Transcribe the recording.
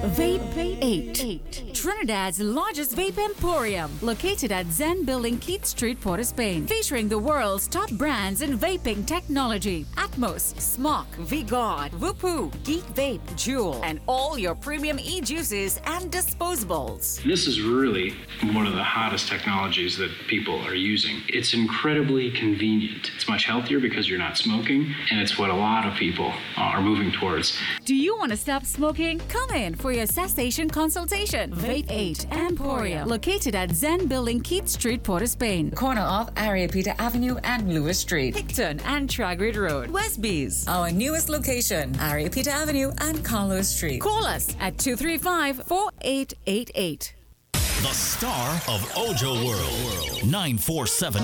Vape 8. Trinidad's largest vape emporium, located at Zen Building, Keith Street, Port of Spain. Featuring the world's top brands in vaping technology. Atmos, Smok, V-God, Whoopoo, Geek Vape, Juul, and all your premium e-juices and disposables. This is really one of the hottest technologies that people are using. It's incredibly convenient. It's much healthier because you're not smoking, and it's what a lot of people are moving towards. Do you want to stop smoking? Come in for your cessation consultation. Vape 8 Emporium, located at Zen Building, Keith Street, Port of Spain. Corner of Ariapita Avenue and Lewis Street. Picton and Tragrid Road. Westbees. Our newest location, Ariapita Avenue and Carlos Street. Call us at 235-4888. The star of Ojo World. 947